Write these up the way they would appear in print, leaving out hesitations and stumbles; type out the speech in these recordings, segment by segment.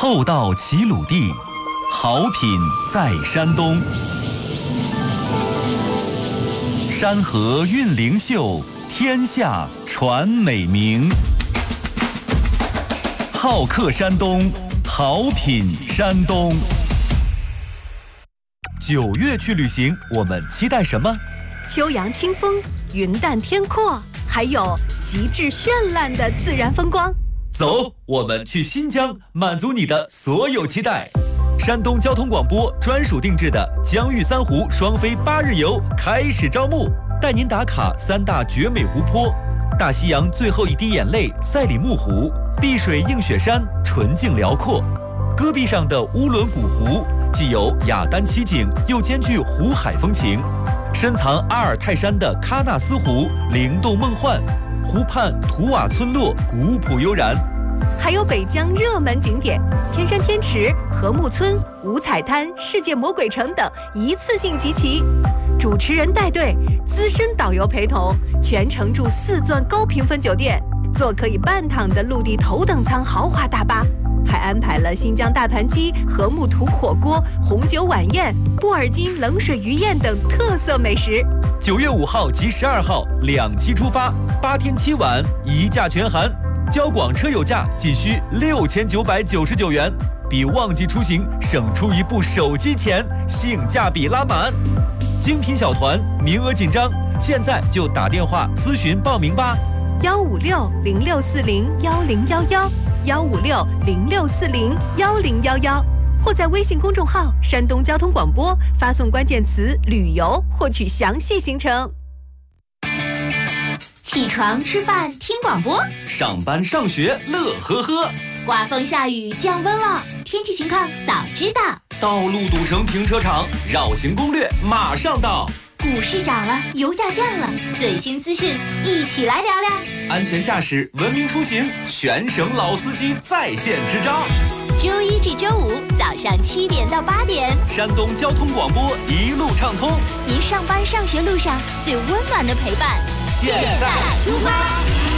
厚道齐鲁地，好品在山东。山河韵灵秀，天下传美名。好客山东，好品山东。9月去旅行，我们期待什么？ 秋阳清风，云淡天阔，还有极致绚烂的自然风光。 走，我们去新疆，满足你的所有期待。山东交通广播专属定制的疆域3湖双飞8日游开始招募，带您打卡3大绝美湖泊：大西洋最后一滴眼泪赛里木湖，碧水映雪山纯净辽阔，戈壁上的乌伦古湖既有雅丹奇景，又兼具湖海风情；深藏阿尔泰山的喀纳斯湖灵动梦幻，湖畔图瓦村落古朴悠然。 还有北疆热门景点天山天池、禾木村、五彩滩、世界魔鬼城等一次性集齐，主持人带队，资深导游陪同，全程住4钻高评分酒店，坐可以半躺的陆地头等舱豪华大巴，还安排了新疆大盘鸡、禾木土火锅、红酒晚宴、布尔津冷水鱼宴等特色美食。 9月5号及12号2期出发，8天7晚，1价全含。交广车友价仅需6999元，比旺季出行省出一部手机钱，性价比拉满。精品小团名额紧张，现在就打电话咨询报名吧。 156-0640-1011，156-0640-1011，或在微信公众号山东交通广播发送关键词旅游获取详细行程。 起床吃饭听广播， 上班上学乐呵呵， 刮风下雨降温了，天气情况早知道。 道路堵成停车场，绕行攻略马上到。 股市涨了，油价降了，最新资讯一起来聊聊。 安全驾驶，文明出行，全省老司机在线支招。 周1至周5早上7点到8点， 山东交通广播一路畅通， 您上班上学路上最温暖的陪伴。现在出发。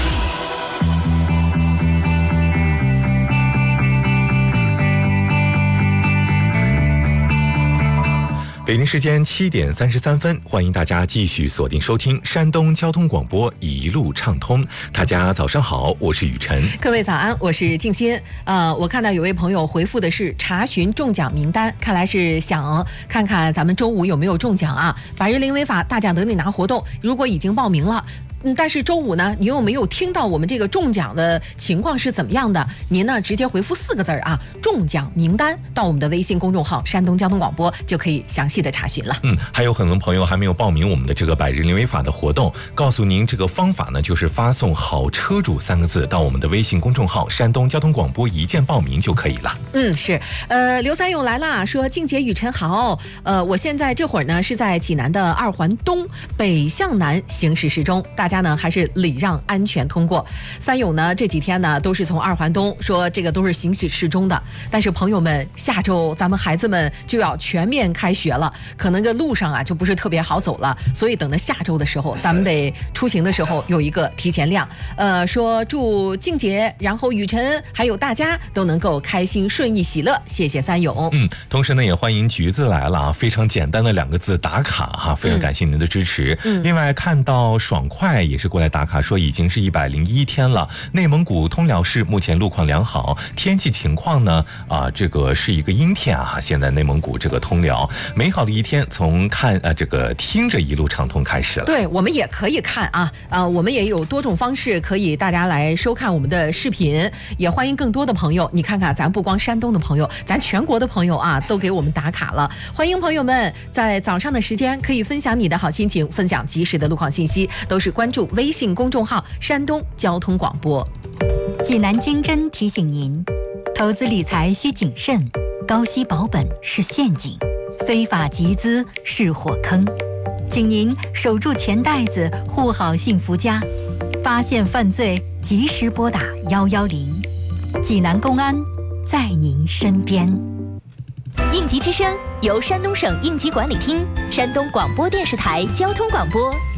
北京时间7点33分，欢迎大家继续锁定收听山东交通广播一路畅通。大家早上好，我是雨晨。 各位早安，我是静心。我看到有位朋友回复的是查询中奖名单，看来是想看看咱们周5有没有中奖啊。百日零违法大奖等你拿活动，如果已经报名了。但是周5呢，你有没有听到我们这个中奖的情况是怎么样的？您呢直接回复4个字啊，中奖名单，到我们的微信公众号山东交通广播就可以详细的查询了。 还有很多朋友还没有报名我们的这个百日零违法的活动，告诉您这个方法呢，就是发送好车主3个字到我们的微信公众号山东交通广播一键报名就可以了。 是。刘三勇来啦，说静姐雨晨好，我现在这会儿呢是在济南的2环东北向南行驶时中，大家呢还是礼让安全通过。三勇呢这几天呢都是从2环东，说这个都是行驶时中的。但是朋友们，下周咱们孩子们就要全面开学了，可能这路上啊就不是特别好走了，所以等到下周的时候，咱们得出行的时候有一个提前量。说祝静姐，然后雨晨还有大家都能够开心顺意喜乐，谢谢三勇。 同时呢也欢迎橘子来了啊，非常简单的2个字打卡哈，非常感谢您的支持。另外看到爽快也是过来打卡，说已经是101天了。内蒙古通辽市目前路况良好，天气情况呢这个是一个阴天啊。现在内蒙古这个通辽美好的一天，从这个听着一路畅通开始了。 对，我们也可以看啊，我们也有多种方式可以大家来收看我们的视频，也欢迎更多的朋友。你看看咱不光山东的朋友，咱全国的朋友啊都给我们打卡了。欢迎朋友们在早上的时间可以分享你的好心情，分享及时的路况信息，都是关注微信公众号山东交通广播。 济南经侦提醒您，投资理财需谨慎，高息保本是陷阱，非法集资是火坑，请您守住钱袋子，护好幸福家。发现犯罪及时拨打110，济南公安在您身边。 应急之声由山东省应急管理厅、山东广播电视台交通广播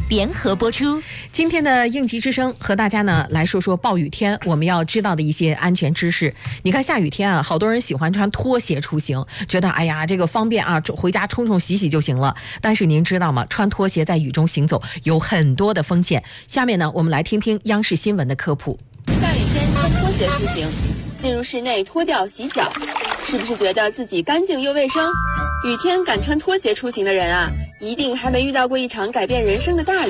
联合播出。 今天的应急之声和大家呢来说说暴雨天我们要知道的一些安全知识。你看下雨天啊，好多人喜欢穿拖鞋出行，觉得哎呀这个方便啊，回家冲冲洗洗就行了。但是您知道吗？穿拖鞋在雨中行走有很多的风险。下面呢，我们来听听央视新闻的科普。 下雨天穿拖鞋出行，进入室内脱掉洗脚，是不是觉得自己干净又卫生？雨天敢穿拖鞋出行的人啊，一定还没遇到过一场改变人生的大雨。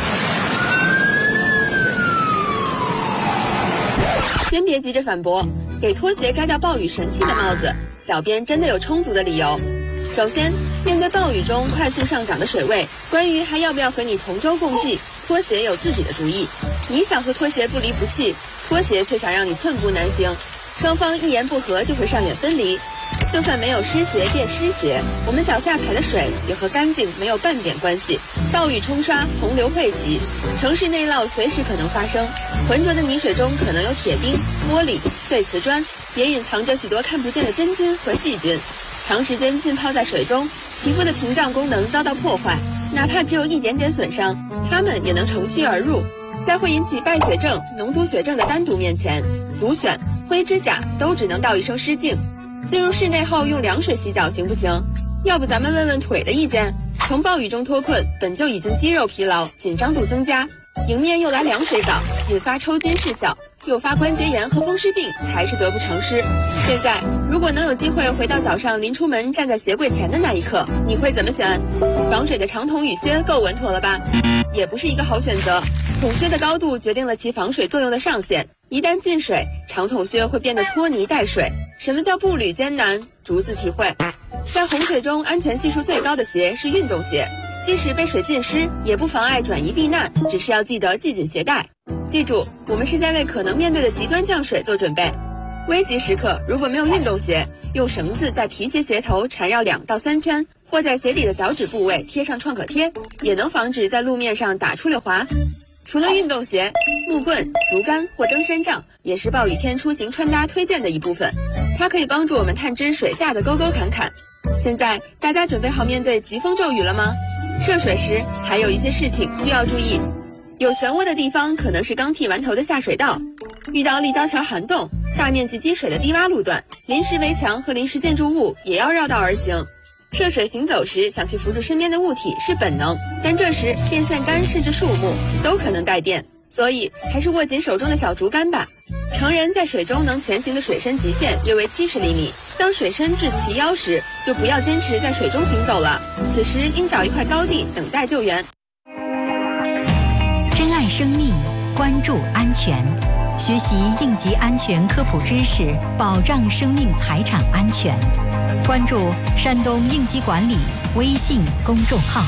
先别急着反驳，给拖鞋摘掉暴雨神器的帽子，小编真的有充足的理由。首先，面对暴雨中快速上涨的水位，关于还要不要和你同舟共济，拖鞋有自己的主意。你想和拖鞋不离不弃，拖鞋却想让你寸步难行，双方一言不合就会上演分离。就算没有湿鞋变湿鞋，我们脚下踩的水也和干净没有半点关系。暴雨冲刷，洪流汇集，城市内涝随时可能发生。浑浊的泥水中可能有铁钉、玻璃、碎瓷砖，也隐藏着许多看不见的真菌和细菌。长时间浸泡在水中，皮肤的屏障功能遭到破坏，哪怕只有一点点损伤，它们也能乘虚而入。在会引起败血症、脓毒血症的单独面前，足癣、灰指甲都只能道一声失敬。进入室内后用凉水洗脚行不行？要不咱们问问腿的意见。从暴雨中脱困，本就已经肌肉疲劳、紧张度增加，迎面又来凉水澡，引发抽筋失效，诱发关节炎和风湿病，才是得不偿失。现在如果能有机会回到早上临出门站在鞋柜前的那一刻，你会怎么选？防水的长筒雨靴够稳妥了吧？也不是一个好选择。筒靴的高度决定了其防水作用的上限，一旦进水，长筒靴会变得拖泥带水。什么叫步履艰难？逐字体会。在洪水中安全系数最高的鞋是运动鞋，即使被水浸湿，也不妨碍转移避难，只是要记得系紧鞋带。记住，我们是在为可能面对的极端降水做准备。危急时刻，如果没有运动鞋，用绳子在皮鞋鞋头缠绕2到3圈，或在鞋底的脚趾部位贴上创可贴，也能防止在路面上打出溜滑。除了运动鞋，木棍、竹竿或登山杖也是暴雨天出行穿搭推荐的一部分，它可以帮助我们探知水下的沟沟坎坎。现在大家准备好面对疾风骤雨了吗？涉水时还有一些事情需要注意，有漩涡的地方可能是刚剃完头的下水道，遇到立交桥涵洞、大面积积水的低洼路段，临时围墙和临时建筑物也要绕道而行。涉水行走时想去扶住身边的物体是本能，但这时电线杆甚至树木都可能带电，所以还是握紧手中的小竹竿吧。成人在水中能前行的水深极限约为70厘米，当水深至齐腰时，就不要坚持在水中行走了，此时应找一块高地等待救援。 珍爱生命，关注安全，学习应急安全科普知识，保障生命财产安全。关注山东应急管理微信公众号。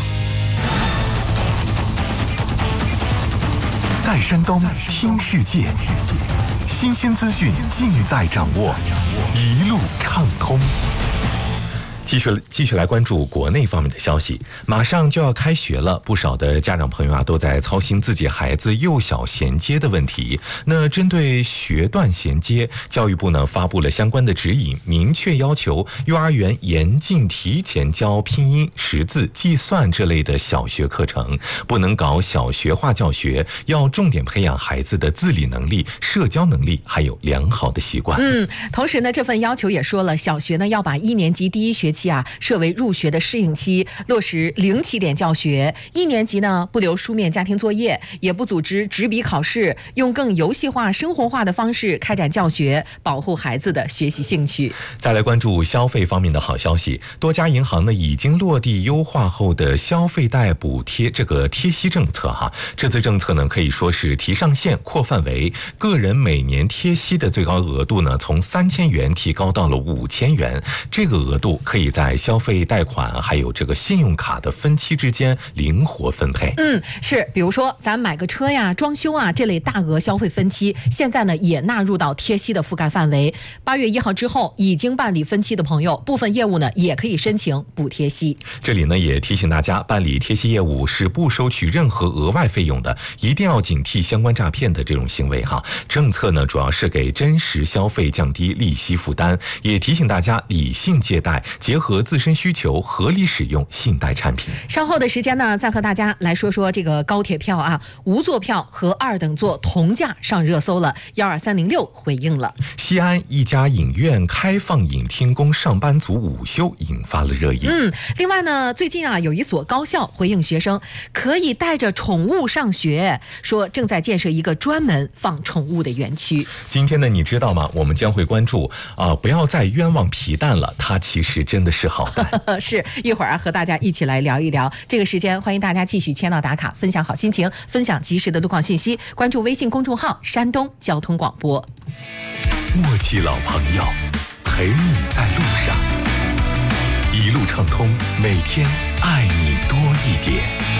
在山东听世界，新鲜资讯尽在掌握，一路畅通。 继续来关注国内方面的消息。马上就要开学了，不少的家长朋友啊都在操心自己孩子幼小衔接的问题。那针对学段衔接，教育部呢发布了相关的指引，明确要求幼儿园严禁提前教拼音、识字、计算这类的小学课程，不能搞小学化教学，要重点培养孩子的自理能力、社交能力，还有良好的习惯。 同时呢，这份要求也说了，小学呢要把1年级第1学期设为入学的适应期，落实0起点教学。1年级呢不留书面家庭作业，也不组织纸笔考试，用更游戏化、生活化的方式开展教学，保护孩子的学习兴趣。 再来关注消费方面的好消息，多家银行呢已经落地优化后的消费贷补贴这个贴息政策这次政策呢可以说是提上限、扩范围，个人每年贴息的最高额度呢从3000元提高到了5000元，这个额度可以在消费贷款还有这个信用卡的分期之间灵活分配。 是，比如说咱买个车呀、装修这类大额消费分期，现在呢也纳入到贴息的覆盖范围。8月1号之后，已经办理分期的朋友，部分业务呢也可以申请补贴息。 这里呢也提醒大家，办理贴息业务是不收取任何额外费用的，一定要警惕相关诈骗的这种行为政策呢主要是给真实消费降低利息负担，也提醒大家理性借贷，结结合自身需求，合理使用信贷产品。 稍后的时间呢，再和大家来说说这个高铁票啊，无座票和2等座同价上热搜了，12306回应了。 西安一家影院开放影厅供上班族午休，引发了热议。 另外呢，最近啊，有一所高校回应学生可以带着宠物上学，说正在建设一个专门放宠物的园区。 今天呢，你知道吗？我们将会关注不要再冤枉皮蛋了，它其实真的是好蛋。 是一会儿啊，和大家一起来聊一聊。这个时间，欢迎大家继续签到打卡，分享好心情，分享及时的路况信息，关注微信公众号山东交通广播。 默契老朋友，陪你在路上，一路畅通，每天爱你多一点。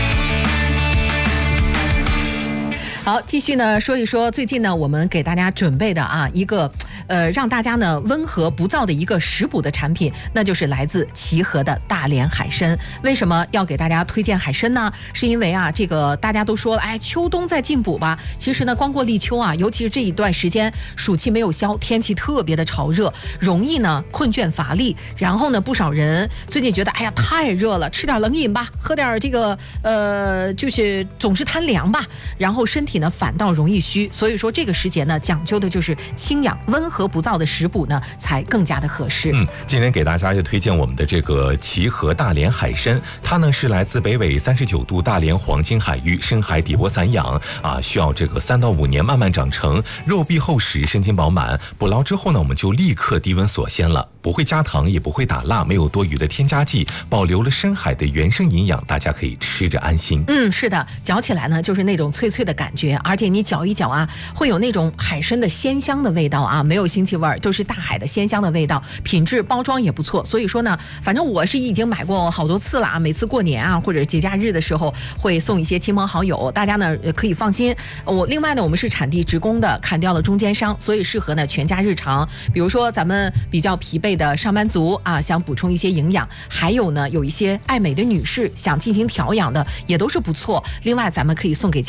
好，继续呢说一说最近呢我们给大家准备的啊一个让大家呢温和不燥的一个食补的产品，那就是来自齐河的大连海参。为什么要给大家推荐海参呢？是因为啊这个大家都说了，哎，秋冬再进补吧。其实呢，光过立秋啊，尤其是这一段时间暑气没有消，天气特别的潮热，容易呢困倦乏力。然后呢，不少人最近觉得，哎呀太热了，吃点冷饮吧，喝点这个就是总是贪凉吧，然后身体呢反倒容易虚。所以说这个时节呢，讲究的就是清养温和不燥的食补呢，才更加的合适。 今天给大家就推荐我们的这个齐河大连海参，它呢是来自北纬39度大连黄金海域深海底波散养啊，需要这个3到5年慢慢长成，肉壁厚实，身筋饱满。捕捞之后呢，我们就立刻低温锁鲜了，不会加糖，也不会打蜡，没有多余的添加剂，保留了深海的原生营养，大家可以吃着安心。 是的，嚼起来呢就是那种脆脆的感觉，而且你嚼一嚼啊，会有那种海参的鲜香的味道啊，没有腥气味儿，都是大海的鲜香的味道，品质包装也不错。所以说呢，反正我是已经买过好多次了啊，每次过年啊或者节假日的时候会送一些亲朋好友，大家呢可以放心。另外呢，我们是产地直供的，砍掉了中间商，所以适合呢全家日常。比如说咱们比较疲惫的上班族啊，想补充一些营养，还有呢有一些爱美的女士想进行调养的，也都是不错。另外咱们可以送给